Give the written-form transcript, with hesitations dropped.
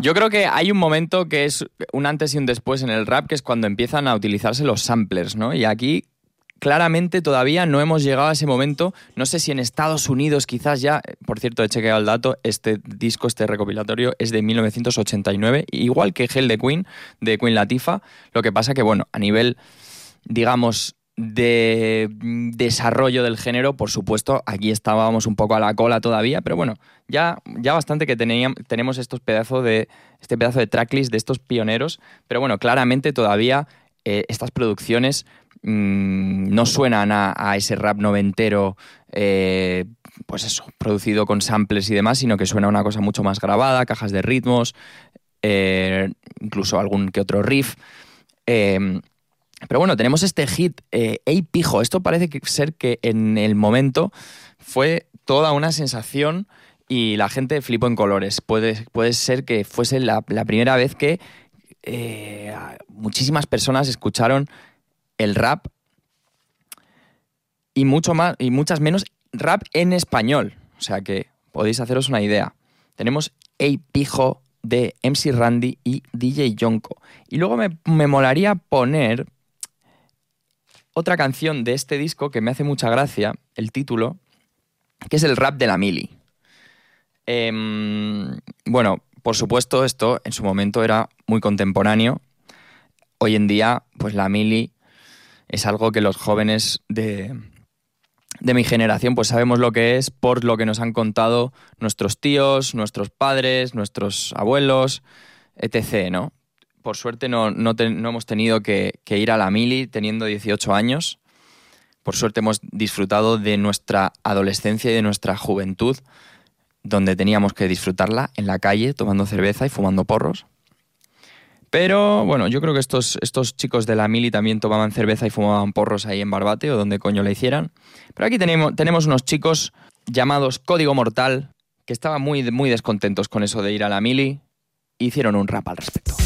Yo creo que hay un momento que es un antes y un después en el rap, que es cuando empiezan a utilizarse los samplers, ¿no? Y aquí claramente todavía no hemos llegado a ese momento. No sé si en Estados Unidos quizás ya, por cierto, he chequeado el dato, este disco, este recopilatorio es de 1989, igual que Hell de Queen Latifah. Lo que pasa que, bueno, a nivel, digamos, de desarrollo del género, por supuesto, aquí estábamos un poco a la cola todavía, pero bueno, ya bastante que tenemos este pedazo de tracklist de estos pioneros, pero bueno, claramente todavía estas producciones no suenan a ese rap noventero, pues eso, producido con samples y demás, sino que suena a una cosa mucho más grabada, cajas de ritmos, incluso algún que otro riff. Pero bueno, tenemos este hit, Ey Pijo. Esto parece ser que en el momento fue toda una sensación y la gente flipó en colores. Puede ser que fuese la primera vez que muchísimas personas escucharon el rap y muchas menos rap en español. O sea que podéis haceros una idea. Tenemos Ey Pijo de MC Randy y DJ Yonko. Y luego me molaría poner otra canción de este disco que me hace mucha gracia, el título, que es el rap de la Mili. Bueno, por supuesto, esto en su momento era muy contemporáneo. Hoy en día, pues la Mili es algo que los jóvenes de mi generación pues sabemos lo que es por lo que nos han contado nuestros tíos, nuestros padres, nuestros abuelos, etc., ¿no? Por suerte no hemos tenido que ir a la Mili teniendo 18 años. Por suerte hemos disfrutado de nuestra adolescencia y de nuestra juventud, donde teníamos que disfrutarla en la calle, tomando cerveza y fumando porros. Pero bueno, yo creo que estos chicos de la Mili también tomaban cerveza y fumaban porros ahí en Barbate o donde coño la hicieran. Pero aquí tenemos unos chicos llamados Código Mortal que estaban muy, muy descontentos con eso de ir a la Mili e hicieron un rap al respecto.